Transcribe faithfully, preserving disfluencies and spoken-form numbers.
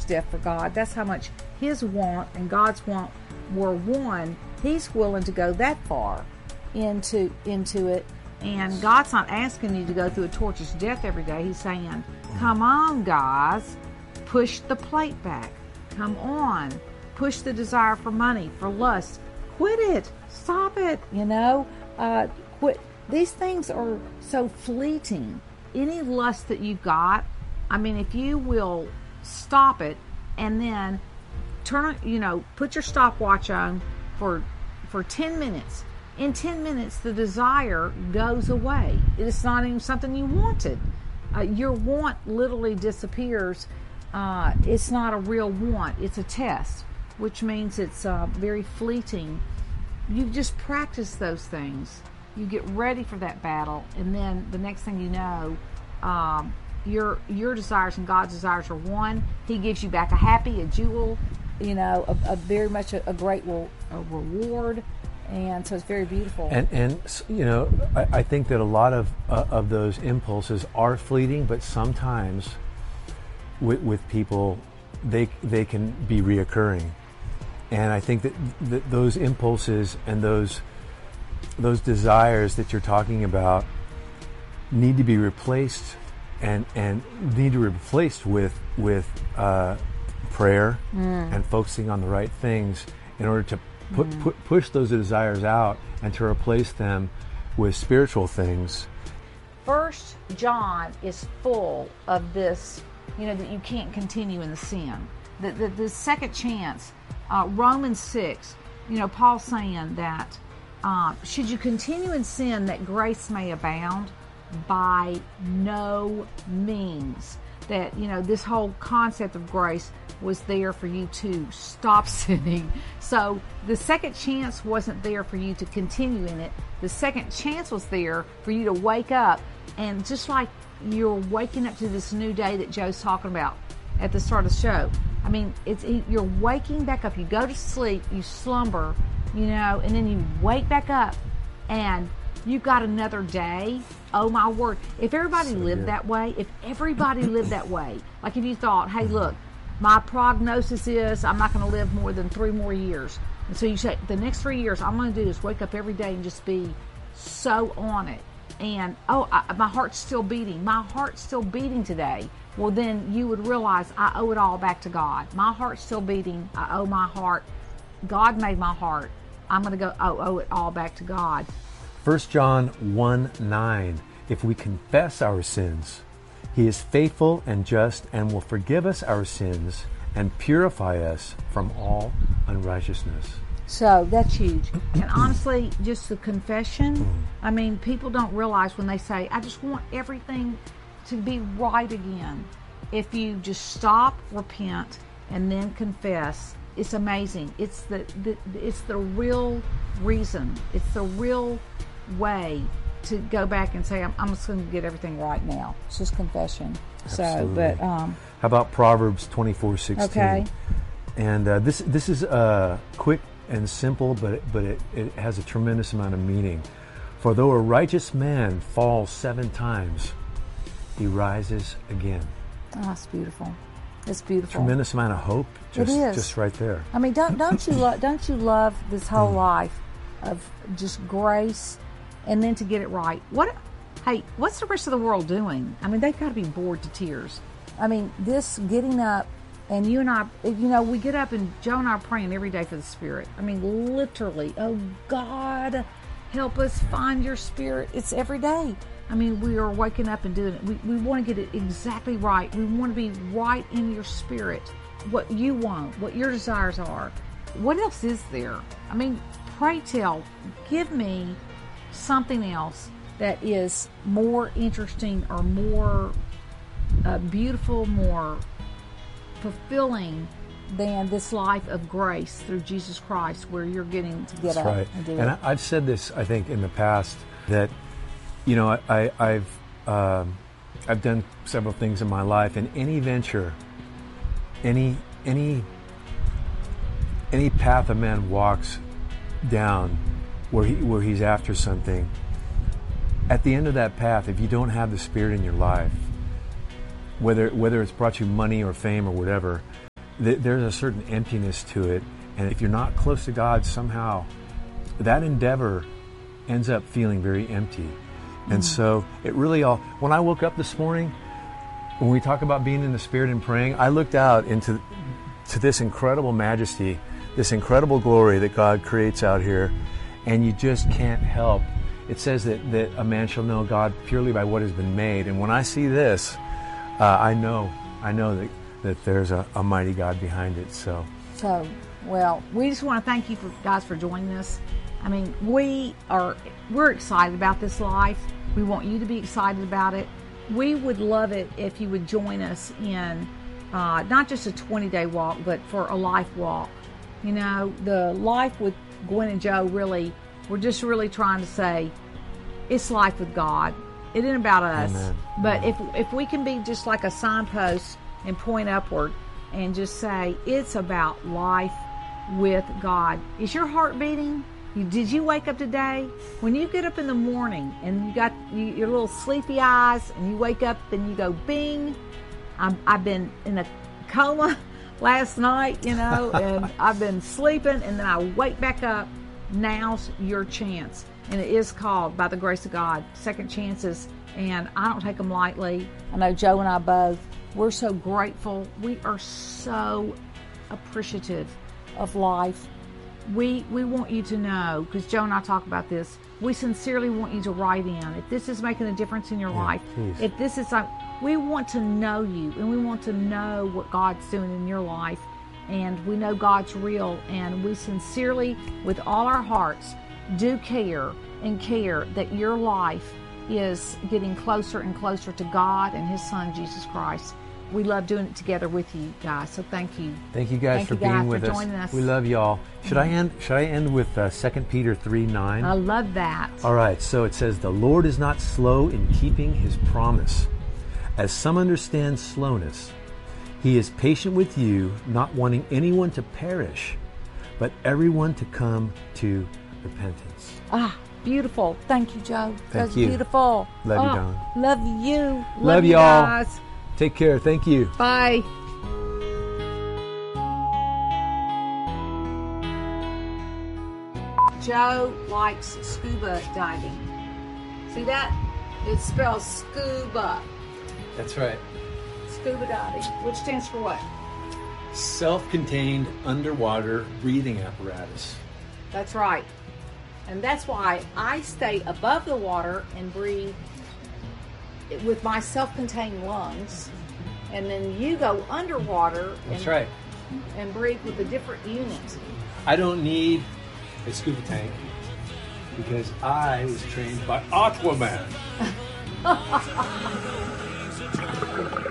death for God. That's how much his want and God's want were one. He's willing to go that far into into it. And God's not asking you to go through a torturous death every day. He's saying, come on, guys, push the plate back. Come on, push the desire for money, for lust. Quit it. Stop it. You know, uh, quit. These things are so fleeting. Any lust that you've got, I mean, if you will stop it and then turn, you know, put your stopwatch on for for ten minutes. In ten minutes, the desire goes away. It is not even something you wanted. Uh, your want literally disappears. Uh, it's not a real want. It's a test, which means it's uh, very fleeting. You just practice those things. You get ready for that battle, and then the next thing you know, um, your your desires and God's desires are one. He gives you back a happy, a jewel, you know, a, a very much a, a great re- a reward. And so it's very beautiful. And, and you know, I, I think that a lot of uh, of those impulses are fleeting, but sometimes with, with people, they they can be reoccurring. And I think that, that those impulses and those those desires that you're talking about need to be replaced, and and need to be replaced with with uh, prayer mm. and focusing on the right things in order to Put, mm. put, push those desires out and to replace them with spiritual things. First John is full of this, you know, that you can't continue in the sin. The, the, the second chance, uh, Romans six, you know, Paul's saying that uh, should you continue in sin that grace may abound? By no means. That, you know, this whole concept of grace was there for you to stop sinning. So the second chance wasn't there for you to continue in it. The second chance was there for you to wake up, and just like you're waking up to this new day that Joe's talking about at the start of the show. I mean, it's you're waking back up. You go to sleep, you slumber, you know, and then you wake back up, and you've got another day. Oh my word. If everybody so lived good. that way, if everybody lived that way, like if you thought, hey, look, my prognosis is I'm not going to live more than three more years. And so you say, the next three years, I'm going to do is wake up every day and just be so on it. And, oh, I, my heart's still beating. My heart's still beating today. Well, then you would realize I owe it all back to God. My heart's still beating. I owe my heart. God made my heart. I'm going to go, oh, owe it all back to God. First John one nine, if we confess our sins, he is faithful and just and will forgive us our sins and purify us from all unrighteousness. So that's huge. And honestly, just the confession, I mean, people don't realize when they say, I just want everything to be right again. If you just stop, repent, and then confess, it's amazing. It's the, the it's the real reason. It's the real way to go back and say, I'm, I'm just going to get everything right now. It's just confession. Absolutely. So, but um, how about Proverbs twenty-four sixteen? Okay. And uh, this this is uh, quick and simple, but but it, it has a tremendous amount of meaning. For though a righteous man falls seven times, he rises again. Oh, that's beautiful. It's beautiful. Tremendous amount of hope. Just, it is. Just right there. I mean, don't don't you lo- don't you love this whole life of just grace, and then to get it right? What? Hey, what's the rest of the world doing? I mean, they've got to be bored to tears. I mean, this getting up, and you and I, you know, we get up and Joe and I are praying every day for the Spirit. I mean, literally, oh God, help us find your Spirit. It's every day. I mean, we are waking up and doing it. We, we want to get it exactly right. We want to be right in your spirit, what you want, what your desires are. What else is there? I mean, pray tell, give me something else that is more interesting or more uh, beautiful, more fulfilling than this life of grace through Jesus Christ, where you're getting to get That's up right. and do and it. I've said this, I think, in the past, that you know, I, I've um, I've done several things in my life, and any venture, any any any path a man walks down, where he where he's after something, at the end of that path, if you don't have the Spirit in your life, whether whether it's brought you money or fame or whatever, th- there's a certain emptiness to it. And if you're not close to God somehow, that endeavor ends up feeling very empty. Mm-hmm. And so it really all, when I woke up this morning, when we talk about being in the Spirit and praying, I looked out into to this incredible majesty, this incredible glory that God creates out here, and you just can't help. It says that, that a man shall know God purely by what has been made. And when I see this, uh, I know, I know that, that there's a, a mighty God behind it. So, so, well, we just want to thank you for guys for joining us. I mean, we are, we're excited about this life. We want you to be excited about it. We would love it if you would join us in uh, not just a twenty-day walk, but for a life walk. You know, the life with Gwen and Joe, really, we're just really trying to say it's life with God. It isn't about us. Amen. But Amen. if if we can be just like a signpost and point upward and just say it's about life with God. Is your heart beating? You, did you wake up today? When you get up in the morning and you got you, your little sleepy eyes and you wake up and you go, bing, I'm, I've been in a coma last night, you know, and I've been sleeping, and then I wake back up. Now's your chance. And it is called, by the grace of God, second chances. And I don't take them lightly. I know Joe and I both, we're so grateful. We are so appreciative of life. We we want you to know, because Joe and I talk about this, we sincerely want you to write in. If this is making a difference in your Yeah, life, please. if this is like, we want to know you, and we want to know what God's doing in your life. And we know God's real, and we sincerely, with all our hearts, do care and care that your life is getting closer and closer to God and His Son, Jesus Christ. We love doing it together with you guys, so thank you. Thank you guys Thank for you being guys with for us. joining us. We love y'all. Should I end? Should I end with uh, Second Peter three nine? I love that. All right. So it says, "The Lord is not slow in keeping His promise, as some understand slowness. He is patient with you, not wanting anyone to perish, but everyone to come to repentance." Ah, beautiful. Thank you, Joe. Thank That's you. beautiful. Love you, Oh, Dawn. Love you. Love, Love you y'all. guys. Take care. Thank you. Bye. Joe likes scuba diving. See that? It spells scuba. That's right. Scuba diving, which stands for what? Self-contained underwater breathing apparatus. That's right. And that's why I stay above the water and breathe with my self-contained lungs. And then you go underwater That's and, right. and breathe with a different unit. I don't need a scuba tank because I was trained by Aquaman.